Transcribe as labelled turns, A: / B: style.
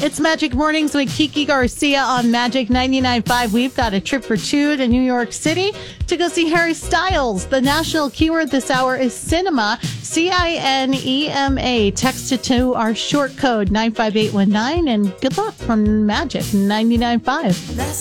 A: It's Magic Mornings with Kiki Garcia on Magic 99.5. We've got a trip for two to New York City to go see Harry Styles. The national keyword this hour is cinema, CINEMA. Text it to our short code 95819, and good luck from Magic 99.5.